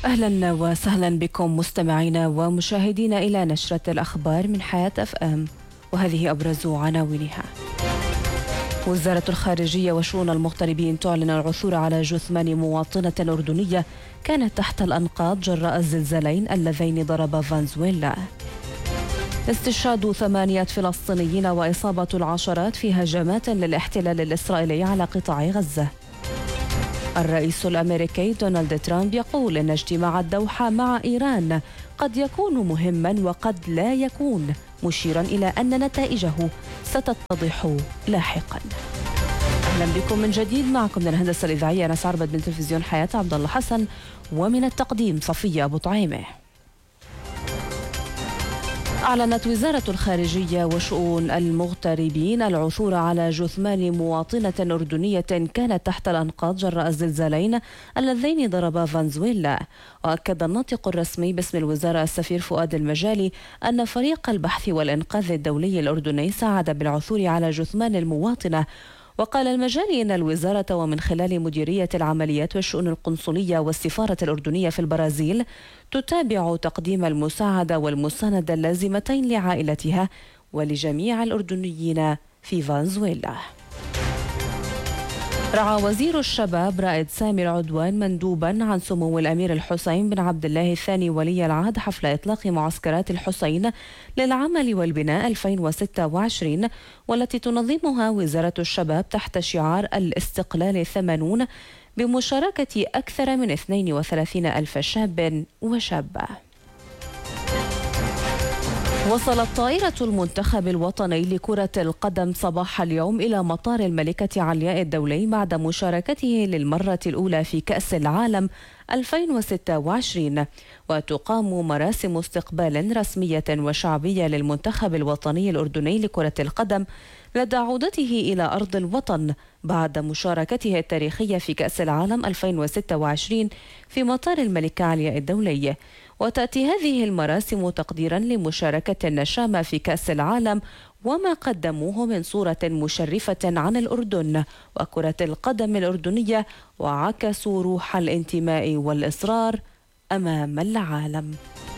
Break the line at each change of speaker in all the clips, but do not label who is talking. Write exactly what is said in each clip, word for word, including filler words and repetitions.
أهلا وسهلا بكم مستمعينا ومشاهدينا إلى نشرة الأخبار من حياة أف أم، وهذه أبرز عناوينها. وزارة الخارجية وشؤون المغتربين تعلن العثور على جثمان مواطنة أردنية كانت تحت الأنقاض جراء الزلزالين اللذين ضربا فنزويلا. استشهاد ثمانية فلسطينيين وإصابة العشرات في هجمات للاحتلال الإسرائيلي على قطاع غزة. الرئيس الأمريكي دونالد ترامب يقول إن اجتماع الدوحة مع إيران قد يكون مهما وقد لا يكون، مشيرا إلى أن نتائجه ستتضح لاحقا. أهلا بكم من جديد، معكم من الهندسة الإذاعية أنس عربد، من تلفزيون حياة عبد الله حسن، ومن التقديم صفية أبو طعيمة. أعلنت وزارة الخارجية وشؤون المغتربين العثور على جثمان مواطنة أردنية كانت تحت الأنقاض جراء الزلزالين اللذين ضربا فنزويلا. وأكد الناطق الرسمي باسم الوزارة السفير فؤاد المجالي أن فريق البحث والإنقاذ الدولي الأردني ساعد بالعثور على جثمان المواطنة. وقال المجالي إن الوزارة ومن خلال مديرية العمليات والشؤون القنصلية والسفارة الأردنية في البرازيل تتابع تقديم المساعدة والمساندة اللازمتين لعائلتها ولجميع الأردنيين في فنزويلا. رعى وزير الشباب رائد سامي العدوان مندوبا عن سمو الأمير الحسين بن عبد الله الثاني ولي العهد حفل إطلاق معسكرات الحسين للعمل والبناء ألفين وستة وعشرين، والتي تنظمها وزارة الشباب تحت شعار الاستقلال الثمانون بمشاركة أكثر من اثنين وثلاثين ألف شاب وشابة. وصلت طائرة المنتخب الوطني لكرة القدم صباح اليوم إلى مطار الملكة علياء الدولي بعد مشاركته للمرة الأولى في كأس العالم ألفين وستة وعشرين، وتقام مراسم استقبال رسمية وشعبية للمنتخب الوطني الأردني لكرة القدم لدى عودته إلى أرض الوطن بعد مشاركته التاريخية في كأس العالم ألفين وستة وعشرين في مطار الملكة علياء الدولي. وتأتي هذه المراسم تقديرا لمشاركة النشامة في كأس العالم وما قدموه من صورة مشرفة عن الأردن وكرة القدم الأردنية، وعكسوا روح الانتماء والإصرار أمام العالم.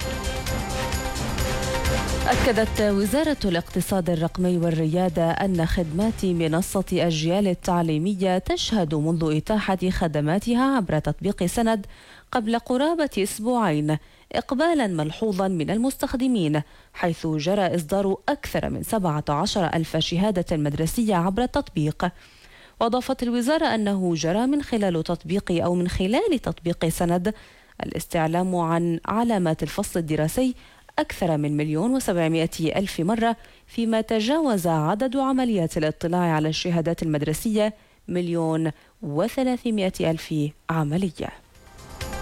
أكدت وزارة الاقتصاد الرقمي والريادة أن خدمات منصة أجيال التعليمية تشهد منذ إتاحة خدماتها عبر تطبيق سند قبل قرابة أسبوعين إقبالا ملحوظا من المستخدمين، حيث جرى إصدار أكثر من سبعة عشر ألف شهادة مدرسية عبر التطبيق. وأضافت الوزارة أنه جرى من خلال تطبيق أو من خلال تطبيق سند الاستعلام عن علامات الفصل الدراسي أكثر من مليون وسبعمائة ألف مرة، فيما تجاوز عدد عمليات الاطلاع على الشهادات المدرسية مليون وثلاثمائة ألف عملية.